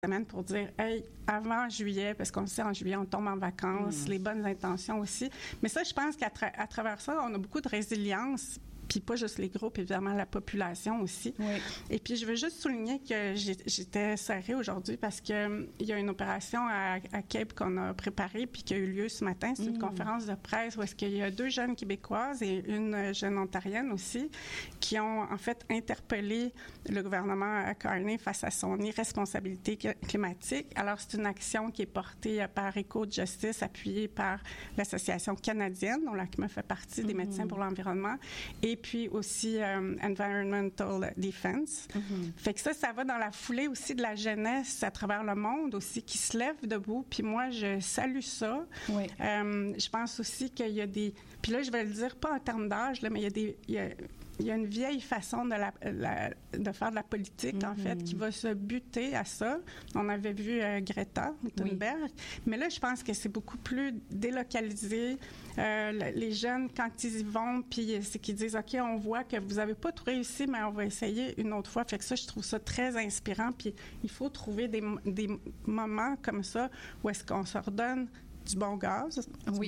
semaine pour dire, hey, avant juillet, parce qu'on sait en juillet, on tombe en vacances, les bonnes intentions aussi. Mais ça, je pense qu'à travers ça, on a beaucoup de résilience. Puis pas juste les groupes, évidemment, la population aussi. Oui. Et puis, je veux juste souligner que j'étais serrée aujourd'hui parce que il y a une opération à Cape qu'on a préparée puis qui a eu lieu ce matin. C'est une conférence de presse où est-ce qu'il y a 2 jeunes Québécoises et une jeune Ontarienne aussi qui ont, en fait, interpellé le gouvernement Carney face à son irresponsabilité climatique. Alors, c'est une action qui est portée par Eco-Justice, appuyée par l'Association canadienne, dont l'ACMA fait partie, des médecins pour l'environnement, et puis aussi Environmental Defense. Fait que ça va dans la foulée aussi de la jeunesse à travers le monde aussi qui se lève debout. Puis moi, je salue ça. Oui. Je pense aussi qu'il y a des... Puis là, je vais le dire pas en termes d'âge, là, mais il y a une vieille façon de faire de la politique, en fait, qui va se buter à ça. On avait vu Greta Thunberg. Oui. Mais là, je pense que c'est beaucoup plus délocalisé. Les jeunes, quand ils y vont, puis c'est qu'ils disent, OK, on voit que vous n'avez pas tout réussi, mais on va essayer une autre fois. Fait que ça, je trouve ça très inspirant. Puis il faut trouver des moments comme ça où est-ce qu'on se redonne du bon gaz,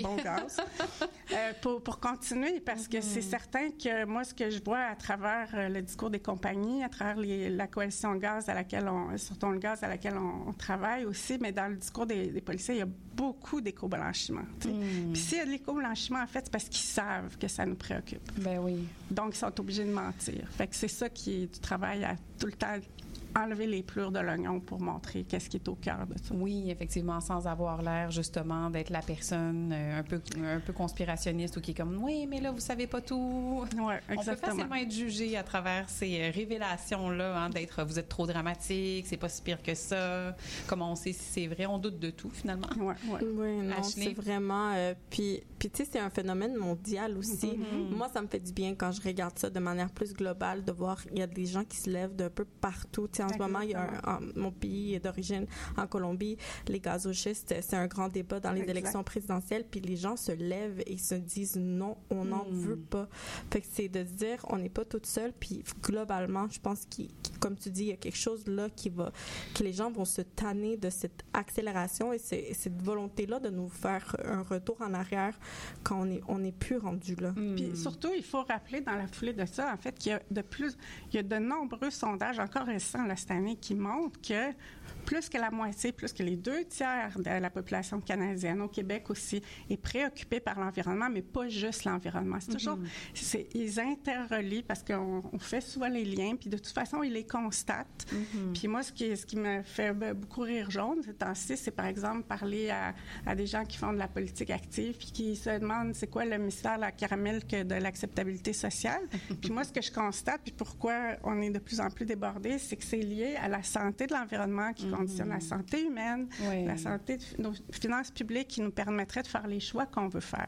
pour continuer, parce que c'est certain que moi, ce que je vois à travers le discours des compagnies, à travers la coalition gaz sur ton gaz à laquelle on travaille aussi, mais dans le discours des policiers, il y a beaucoup d'éco-blanchiment. Puis s'il y a de l'éco-blanchiment, en fait, c'est parce qu'ils savent que ça nous préoccupe. Ben oui. Donc, ils sont obligés de mentir. Fait que c'est ça qui est du travail à tout le temps enlever les plures de l'oignon pour montrer qu'est-ce qui est au cœur de ça. Oui, effectivement, sans avoir l'air justement d'être la personne un peu conspirationniste ou qui est comme oui, mais là vous savez pas tout. Ouais, exactement. On peut facilement être jugé à travers ces révélations là, vous êtes trop dramatique, c'est pas si pire que ça. Comment on sait si c'est vrai, on doute de tout finalement. Ouais. Oui, non, Ashley? C'est vraiment puis tu sais c'est un phénomène mondial aussi. Moi ça me fait du bien quand je regarde ça de manière plus globale de voir il y a des gens qui se lèvent d'un peu partout. En ce moment, il y a mon pays est d'origine en Colombie, les gazoschistes, c'est un grand débat dans les élections présidentielles, puis les gens se lèvent et se disent non, on n'en veut pas. Fait que c'est de se dire, on n'est pas toute seule, puis globalement, je pense comme tu dis, il y a quelque chose là que les gens vont se tanner de cette accélération et cette volonté-là de nous faire un retour en arrière quand on n'est plus rendu là. Puis surtout, il faut rappeler dans la foulée de ça, en fait, qu'il y a de nombreux sondages encore récents cette année qui montre que plus que la moitié, plus que les 2/3 de la population canadienne, au Québec aussi, est préoccupée par l'environnement, mais pas juste l'environnement. C'est toujours... ils interrelient parce qu'on fait souvent les liens, puis de toute façon, ils les constatent. Puis moi, ce qui me fait beaucoup rire jaune ces temps-ci, c'est par exemple parler à des gens qui font de la politique active puis qui se demandent c'est quoi le mystère, la caramel que de l'acceptabilité sociale. Puis moi, ce que je constate, puis pourquoi on est de plus en plus débordé, c'est que c'est lié à la santé de l'environnement qui conditionne la santé humaine, la santé de nos finances publiques qui nous permettraient de faire les choix qu'on veut faire.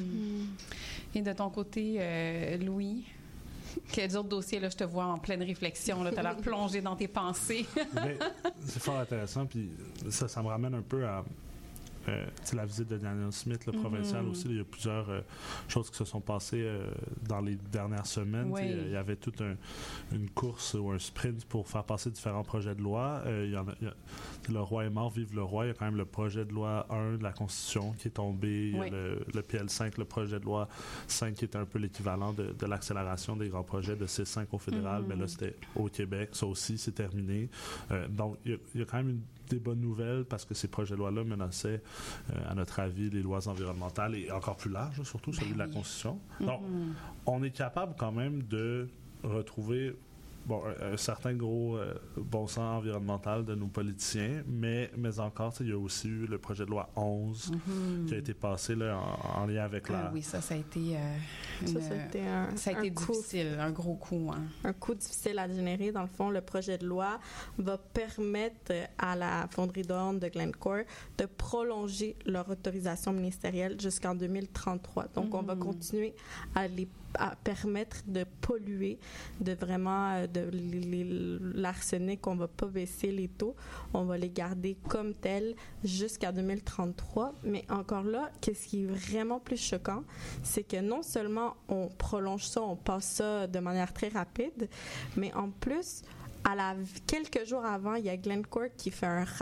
Et de ton côté, Louis, quels autres dossiers, là, je te vois en pleine réflexion, tu as l'air plongé dans tes pensées. Bien, c'est fort intéressant, puis ça me ramène un peu à la visite de Daniel Smith, le provincial aussi. Il y a plusieurs choses qui se sont passées dans les dernières semaines. Oui. Il y avait toute une course ou un sprint pour faire passer différents projets de loi. Le roi est mort, vive le roi. Il y a quand même le projet de loi 1 de la Constitution qui est tombé. Il y a le PL5, le projet de loi 5 qui est un peu l'équivalent de l'accélération des grands projets de C5 au fédéral. Mais là, c'était au Québec. Ça aussi, c'est terminé. Donc, il y a quand même des bonnes nouvelles parce que ces projets de loi-là menaçaient, à notre avis, les lois environnementales et encore plus larges, surtout celui de la Constitution. Donc, on est capable quand même de retrouver un certain gros bon sens environnemental de nos politiciens, mais encore, il y a aussi eu le projet de loi 11 qui a été passé là, en lien avec la... Oui, ça a été... ça a été difficile, un gros coup. Hein. Un coup difficile à générer. Dans le fond, le projet de loi va permettre à la fonderie d'Orne de Glencore de prolonger leur autorisation ministérielle jusqu'en 2033. Donc, on va continuer à permettre de polluer, de vraiment de l'arsenic, on va pas baisser les taux, on va les garder comme tels jusqu'à 2033. Mais encore là, qu'est-ce qui est vraiment plus choquant, c'est que non seulement on prolonge ça, on passe ça de manière très rapide, mais en plus quelques jours avant, il y a Glencore qui fait un